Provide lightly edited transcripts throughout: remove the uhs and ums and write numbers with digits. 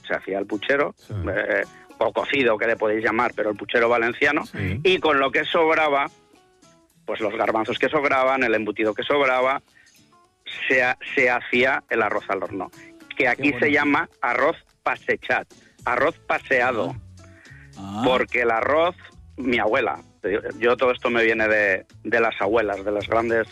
se hacía el puchero, o cocido, que le podéis llamar, pero el puchero valenciano, y con lo que sobraba, pues los garbanzos que sobraban, el embutido que sobraba, se hacía el arroz al horno, que aquí se llama arroz pasechat, arroz paseado, porque el arroz, mi abuela, yo todo esto me viene de las abuelas, de las grandes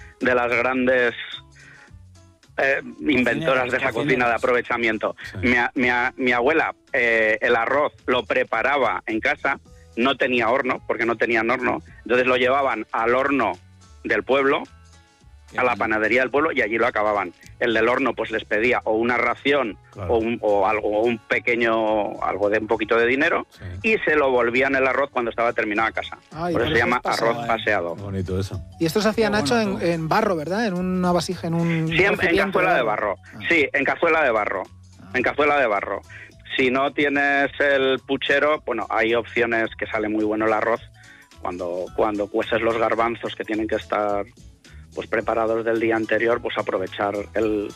inventoras de esa cocina de aprovechamiento. Mi abuela el arroz lo preparaba en casa, no tenía horno, porque no tenían horno, entonces lo llevaban al horno del pueblo, a la panadería del pueblo, y allí lo acababan. El del horno pues les pedía o una ración o un poquito de dinero, y se lo volvían el arroz cuando estaba terminado a casa. Por eso se llama arroz paseado. Bonito eso. Y esto se hacía, Nacho, en barro, ¿verdad? En una vasija, Sí, en cazuela de barro. Sí, en cazuela de barro. En cazuela de barro. Si no tienes el puchero, bueno, hay opciones que sale muy bueno el arroz cuando cueces los garbanzos, que tienen que estar pues preparados del día anterior, pues aprovechar el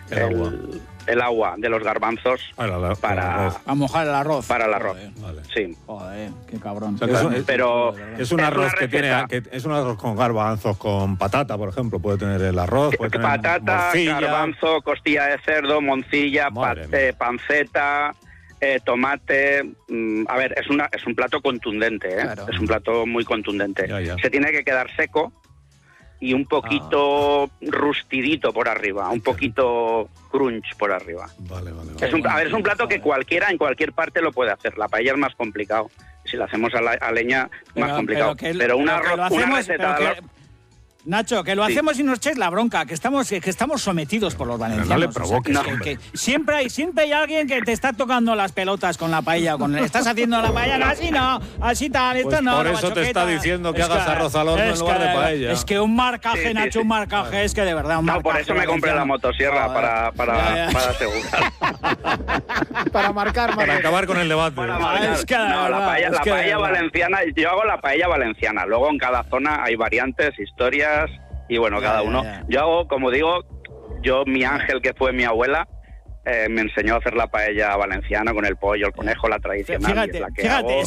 agua de los garbanzos para mojar el arroz. Para el arroz. Vale. Sí. Joder, qué cabrón. O sea, es un arroz es un arroz con garbanzos, con patata, por ejemplo, puede tener el arroz, puede tener patata, morcilla, garbanzo, costilla de cerdo, morcilla, panceta, tomate. A ver, es un plato contundente, Claro. Es un plato muy contundente. Ya. Se tiene que quedar seco y un poquito rustidito por arriba, un poquito crunch por arriba. Vale. Es un plato que cualquiera en cualquier parte lo puede hacer. La paella es más complicado. Si lo hacemos a leña, más complicado. Pero un arroz, una receta... Nacho, que lo hacemos y nos echéis la bronca, que estamos sometidos por los valencianos. No le provoques, que siempre hay alguien que te está tocando las pelotas con la paella, estás haciendo la paella, así tal, pues esto no. Por eso te está diciendo que hagas arroz al horno en lugar de paella. Es que un marcaje, Nacho, un marcaje, es que de verdad, un marcaje. Por eso me compré la motosierra, para asegurar. Para marcar. Para acabar con el debate. La paella valenciana, yo hago la paella valenciana, luego en cada zona hay variantes, historias, y bueno, cada uno. Yo hago, como digo, mi ángel, que fue mi abuela, me enseñó a hacer la paella valenciana con el pollo, el conejo, la tradicional. Fíjate,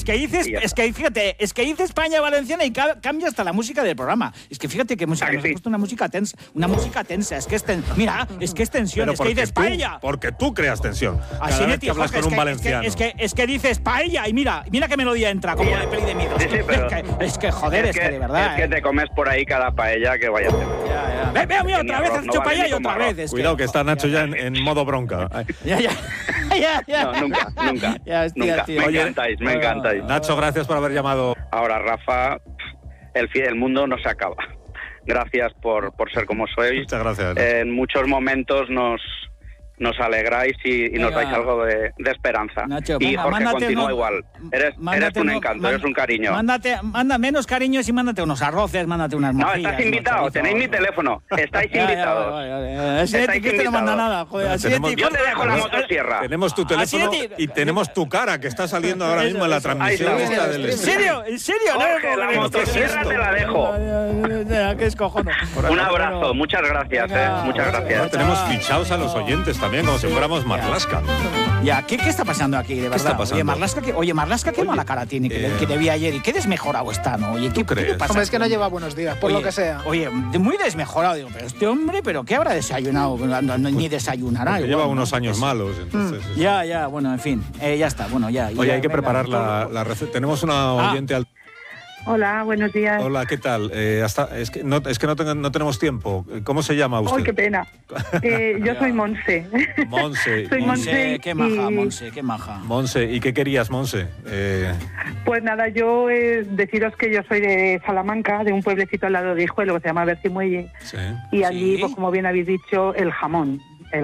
es que dices paella valenciana y cambia hasta la música del programa. Es que fíjate que música, nos ha puesto una música tensa, es que es tensión, pero es que dices paella. Porque tú creas tensión. Así Cada vez que hablas con un valenciano. Es que dices paella y mira qué melodía entra, como de peli de miedo. Es que joder, es que de verdad. Es que te comes por ahí cada paella que vaya a hacer. Veo mío, otra vez has hecho paella y otra vez. Cuidado que está Nacho ya en modo bronca. Ya. No, nunca. Hostia, tío. Me encantáis. Nacho, gracias por haber llamado. Ahora, Rafa, el mundo no se acaba. Gracias por ser como sois. Muchas gracias. En muchos momentos nos alegráis y nos dais algo de esperanza. Nacho, y Jorge continúa igual. Eres un encanto, eres un cariño. Manda menos cariños y mándate unos arroces, mándate unas morcillas. No, estás invitado, tenéis mi teléfono. Estáis invitados. Ese que no manda nada, joder. Yo te dejo la motosierra. Tenemos tu teléfono y tenemos tu cara, que está saliendo ahora mismo en la transmisión. ¿En serio? Jorge, la motosierra te la dejo. ¿Qué es cojones? Un abrazo, muchas gracias. Muchas gracias. Tenemos fichados a los oyentes también, como si fuéramos Marlaska. Ya, ¿qué está pasando aquí, de verdad? ¿Qué está pasando? Oye, Marlaska, qué mala cara tiene que le vi ayer y qué desmejorado está, ¿no? Oye, ¿qué crees? pasa? Hombre, es que no lleva buenos días, por lo que sea. Oye, muy desmejorado, digo, pero este hombre, ¿pero qué habrá desayunado? Ni desayunará. Porque lleva unos años malos, entonces... Ya, bueno, en fin, ya está, bueno, ya. Oye, hay que preparar la receta. Tenemos una oyente al... Hola, buenos días. Hola, ¿qué tal? Es que no tenemos tiempo. ¿Cómo se llama usted? ¡Ay, qué pena! Yo soy Monse. Monse. Soy Monse. Qué maja, Monse, qué maja. Monse, ¿y qué querías, Monse? Pues nada, yo deciros que yo soy de Salamanca, de un pueblecito al lado de Guijuelo que se llama Bercimuelle. Sí. Y allí, pues como bien habéis dicho, el jamón.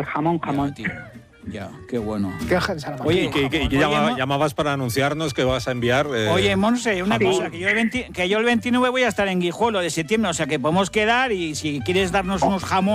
Ya, qué bueno. Oye, ¿y qué llamabas para anunciarnos que vas a enviar? Oye, Monse, una cosa, que yo el 29 voy a estar en Guijuelo de septiembre, o sea que podemos quedar y si quieres darnos unos jamones